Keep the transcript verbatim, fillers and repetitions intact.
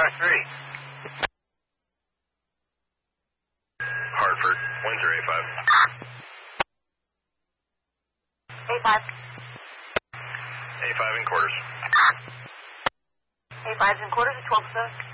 R three. Hartford, Windsor A five. A five. A five in quarters. A five's in quarters at twelve, sir.